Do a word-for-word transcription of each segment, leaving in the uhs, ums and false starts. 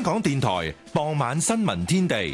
港電台傍晚新聞天地。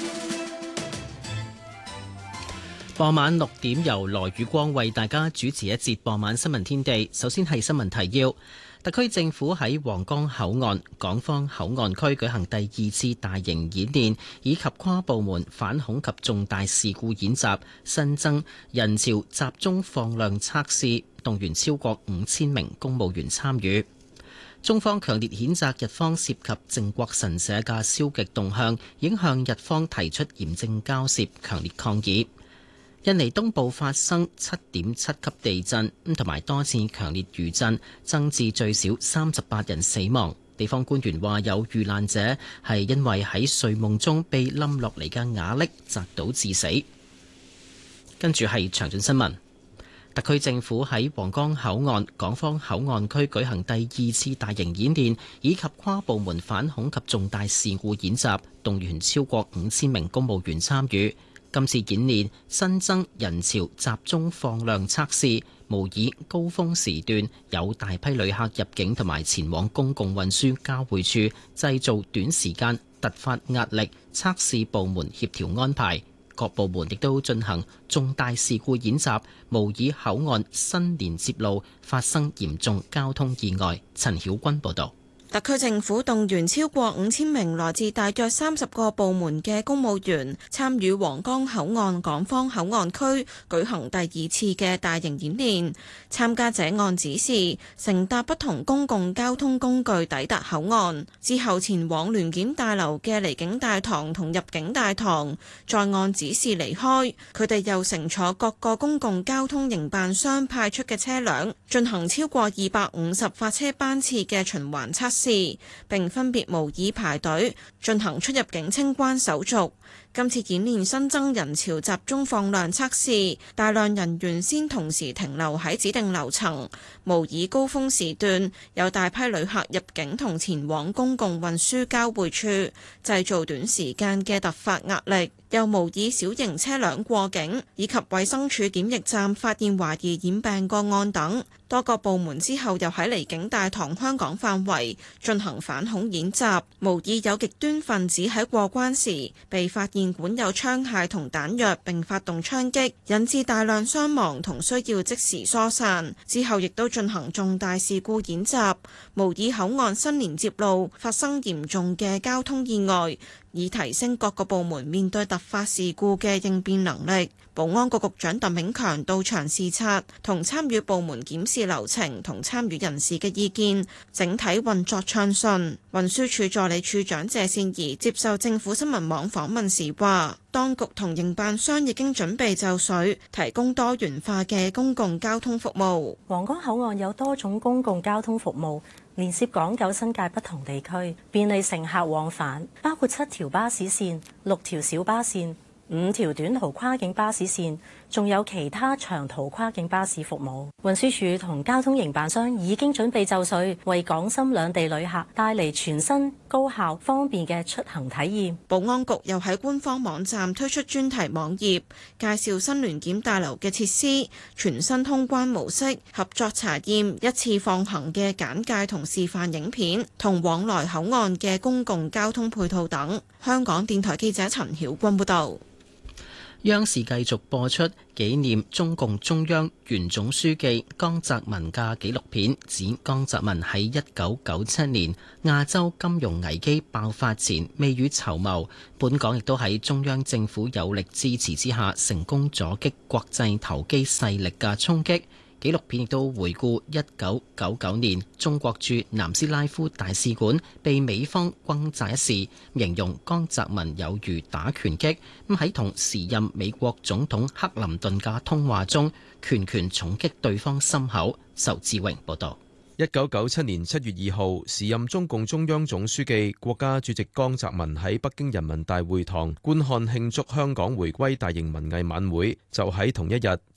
傍晚六點由羅宇光為大家主持一節傍晚新聞天地。首先係新聞提要。特區政府喺皇崗口岸、港方口岸區舉行第二次大型演練，以及跨部門反恐及重大事故演習，新增人潮集中放量測試，動員超過五千名公務員參與。中方強烈譴責日方涉及靖國神社嘅消極動向，已經向日方提出嚴正交涉，強烈抗議。印尼東部發生七點七級地震，同埋多次強烈餘震，增至最少三十八人死亡。地方官員話有遇難者係因為喺睡夢中被冧落嚟嘅瓦礫砸倒致死。跟住係詳盡新聞。特區政府喺皇崗口岸、港方口岸區舉行第二次大型演練，以及跨部門反恐及重大事故演習，動員超過五千名公務員參與。今次演練新增人潮集中放量測試，模擬高峰時段有大批旅客入境同埋前往公共運輸交匯處，製造短時間突發壓力，測試部門協調安排。各部門亦都進行重大事故演習，模擬口岸新連接路發生嚴重交通意外。陳曉君報導。 特區政府動員超過五千名來自大約三十個部門嘅公務員參與皇崗口岸港方口岸區舉行第二次嘅大型演練。參加者按指示乘搭不同公共交通工具抵達口岸，之後前往聯檢大樓嘅離境大堂同入境大堂，再按指示離開。佢哋又乘坐各個公共交通營辦商派出嘅車輛，進行超過二百五十發車班次嘅循環測試。並分別模擬排隊進行出入境清關手續。今次演練新增人潮集中放量測試，大量人員先同時停留喺指定樓層，模擬高峰時段有大批旅客入境同前往公共運輸交匯處，製造短時間嘅突發壓力。又模擬小型車輛過境，以及衛生署檢疫站發現懷疑染病個案等。多個部門之後又喺離境大堂香港範圍進行反恐演習，模擬有極端分子喺過關時被發現管有槍械同彈藥並發動槍擊，引致大量傷亡同需要即時疏散。之後亦都進行重大事故演習，模擬口岸新連接路發生嚴重嘅交通意外，以提升各個部門面對突發事故嘅應變能力。保安局局長鄧炳強到場視察，同參與部門檢視流程同參與人士嘅意見，整體運作暢順。運輸署助理處長謝善儀接受政府新聞網訪問時話，當局同營辦商已經準備就緒，提供多元化嘅公共交通服務。 皇崗口岸有多種公共交通服務，連接港九新界不同地區，便利乘客往返，包括七條巴士線、六條小巴線、五條短途跨境巴士線，仲有其他長途跨境巴士服務。運輸署同交通營辦商已經準備就緒，為港深兩地旅客帶嚟全新、高效、方便嘅出行體驗。 保安局又喺官方網站推出專題網頁，介紹新聯檢大樓嘅設施、全新通關模式、合作查驗、一次放行嘅簡介同示範影片，同往來口岸嘅公共交通配套等。香港電台記者陳曉君報導。 央視繼續播出紀念中共中央原總書記江澤民嘅紀錄片，指江澤民喺一九九七年亞洲金融危機爆發前未雨綢繆，本港亦都喺中央政府有力支持之下，成功阻擊國際投機勢力嘅衝擊。紀錄片亦都回顧一九九九年中國駐南斯拉夫大使館被美方轟炸一事，形容江澤民有如打拳擊，咁喺同時任美國總統克林頓嘅通話中，拳拳重擊對方心口。仇志榮報道。 一九九七年七月二號，時任中共中央總書記、國家主席江澤民喺北京人民大會堂觀看慶祝香港回歸大型文藝晚會，就喺同一日，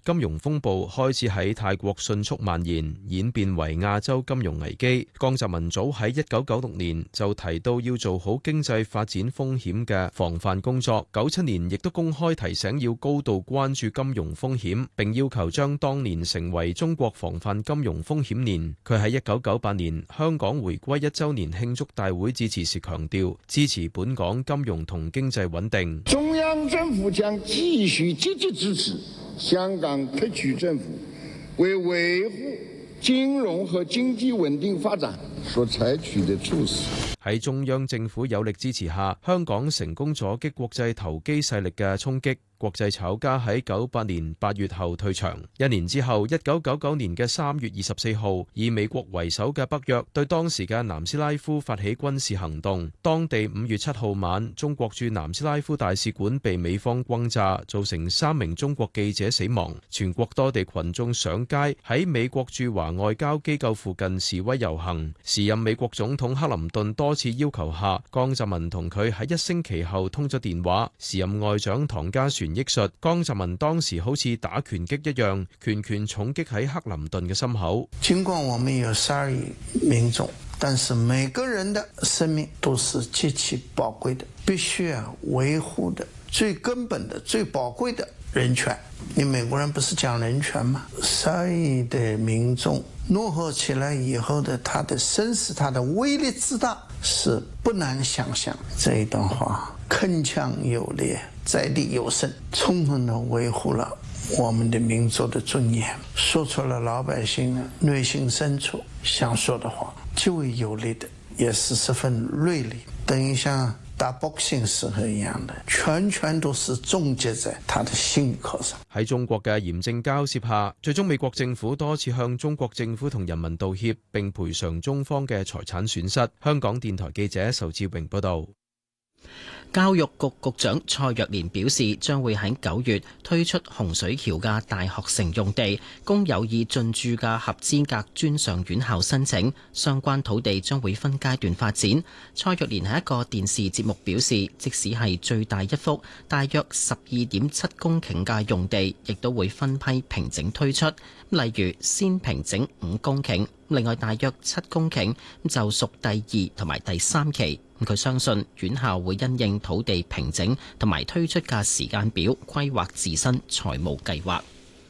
金融風暴開始喺泰國迅速蔓延，演變為亞洲金融危機。江澤民早喺一九九六年就提到要做好經濟發展風險嘅防範工作，九七年亦都公開提醒要高度關注金融風險，並要求將當年成為中國防範金融風險年。佢喺一九九八年香港回歸一週年慶祝大會致辭時強調，支持本港金融同經濟穩定。 中央政府將繼續積極支持香港特區政府為維護金融和經濟穩定發展所採取的措施。 喺中央政府有力支持下，香港成功阻擊國際投機勢力嘅衝擊。國際炒家喺九八年八月後退場，一年之後，一九九九年嘅三月二十四號，以美國為首嘅北約對當時嘅南斯拉夫發起軍事行動。當地五月七號晚，中國駐南斯拉夫大使館被美方轟炸，造成三名中國記者死亡。全國多地群眾上街喺美國駐華外交機構附近示威遊行。時任美國總統克林頓多次要求下，江澤民同佢喺一星期後通咗電話。時任外長唐家璇憶述，江澤民當時好似打拳擊一樣，拳拳重擊喺克林頓嘅心口。 盡管我們有十二億民眾，但是每個人的生命都是極其寶貴的，必須要維護的最根本的、最寶貴的人權。你美國人不是講人權嗎？十二億的民眾怒吼起來以後的他的聲勢、他的威力之大，是不難想象。這一段話鏗鏘有力，在理有聲，充分地維護了我們的民族的尊嚴，說出了老百姓內心深處想說的話，極為有力的，也是十分銳利，等於像打 boxing 時候一樣的，全全都是終結在他的心口上。 喺中國嘅嚴正交涉下，最終美國政府多次向中國政府同人民道歉，並賠償中方嘅財產損失。香港電台記者仇志榮報道。 教育局局長蔡若蓮表示，將會喺九月推出洪水橋嘅大學城用地，供有意進駐嘅合資格專上院校申請。相關土地將會分階段發展。蔡若蓮喺一個電視節目表示，即使係最大一幅大約十二點七公頃嘅用地，亦都會分批平整推出。例如先平整五公頃，另外大約七公頃就屬第二同埋第三期。佢相信院校會因應土地平整同埋推出嘅時間表，規劃自身財務計劃。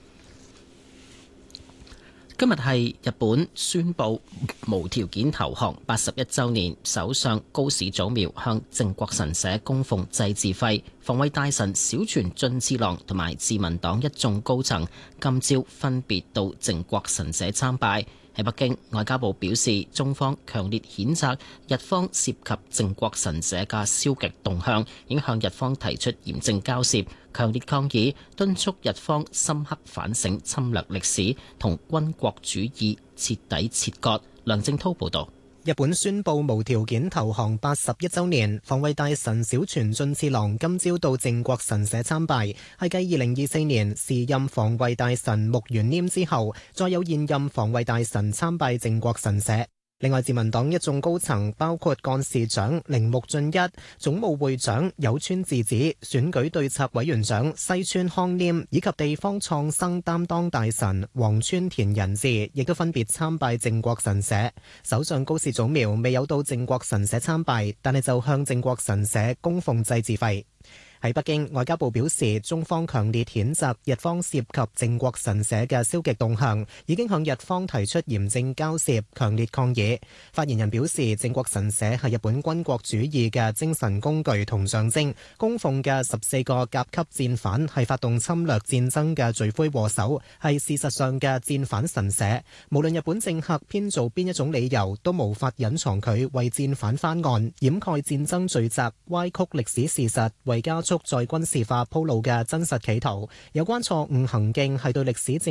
今日係日本宣布無條件投降八十一週年，首相高市早苗向靖國神社供奉祭祀費。防衛大臣小泉進次郎同埋自民黨一眾高層今朝分別到靖國神社參拜。喺北京，外交部表示，中方強烈譴責日方涉及靖國神社嘅消極動向，已經向日方提出嚴正交涉，強烈抗議，敦促日方深刻反省侵略歷史同軍國主義徹底切割。梁正滔報導。 日本宣布無條件投降八十一週年，防衛大臣小泉進次郎今朝到靖國神社參拜，係繼二零二四年時任防衛大臣木原稔之後，再有現任防衛大臣參拜靖國神社。另外，自民黨一眾高層包括幹事長鈴木俊一、總務會長有川智子、選舉對策委員長西村康稔以及地方創生擔當大臣黃川田仁志，亦都分別參拜靖國神社。首相高市早苗未有到靖國神社參拜，但係就向靖國神社供奉祭祀費。喺北京，外交部表示，中方強烈譴責日方涉及靖國神社嘅消極動向，已經向日方提出嚴正交涉，強烈抗議。發言人表示，靖國神社係日本軍國主義嘅精神工具同象徵，供奉嘅十四個甲級戰犯係發動侵略戰爭嘅罪魁禍首，係事實上嘅戰犯神社。無論日本政客編造邊一種理由，都無法隱藏佢為戰犯翻案、掩蓋戰爭罪責、歪曲歷史事實、為加速再軍事化鋪路嘅真實企圖。有關錯誤行徑係對歷史